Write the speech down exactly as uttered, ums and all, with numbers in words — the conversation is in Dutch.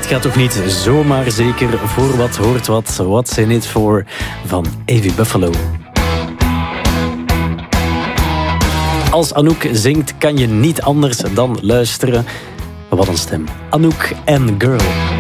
Het gaat toch niet zomaar zeker voor wat hoort wat. What's in it for van Avie Buffalo. Als Anouk zingt kan je niet anders dan luisteren. Wat een stem. Anouk en Girl.